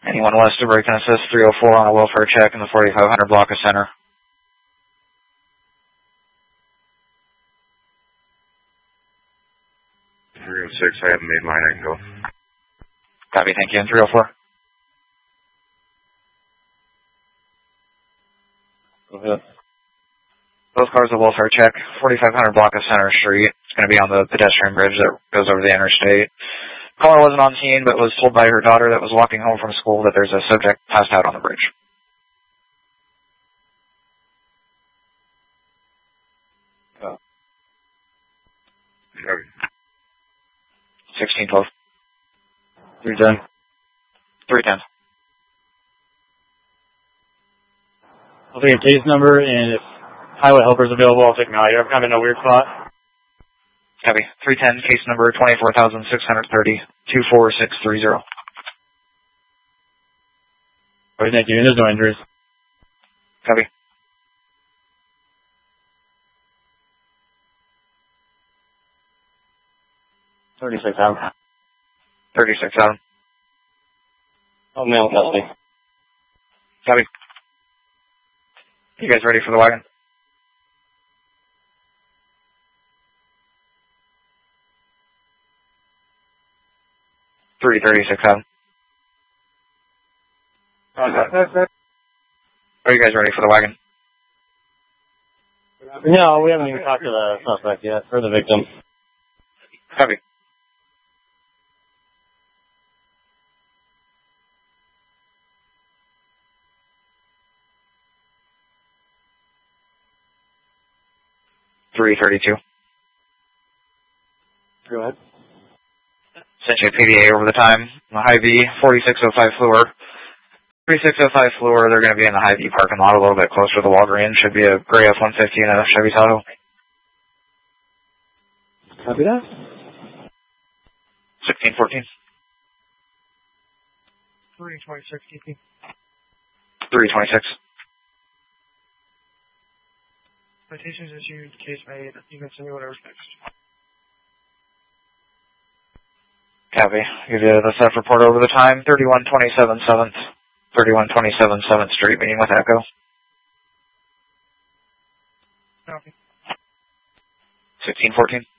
Anyone west of break and assist 304 on a welfare check in the 4500 block of center. I haven't made mine, I can go. Copy, thank you. And 304. Go ahead. Both cars will welfare check, 4500 block of Center Street. It's going to be on the pedestrian bridge that goes over the interstate. Caller wasn't on scene, but was told by her daughter that was walking home from school that there's a subject passed out on the bridge. Oh. 1612. 310. 310. I'll take a case number, and if highway helper's available, I'll take Mallier. I'm kind of in a weird spot. Copy. 310, case number 24630, 24630. Okay, thank you. And there's no injuries. Copy. $36,000. 36,000. Oh, male custody. Copy. You guys ready for the wagon? $36,000. Are you guys ready for the wagon? No, we haven't even talked to the suspect yet, or the victim. Copy. $332. Go ahead. Sent you a PDA over the time. The Hy-Vee, 4605 Fluor. 3605 Fluor, they're going to be in the Hy-Vee parking lot a little bit closer to the Walgreens. Should be a gray F-150 and a Chevy Tahoe. Copy that. 1614. 326, DP. 326. Citations issued, case made. You can send me whatever's next. Copy. Give you the theft report over the time. 3127 7th. 3127 7th Street, meeting with Echo. Copy. 1614.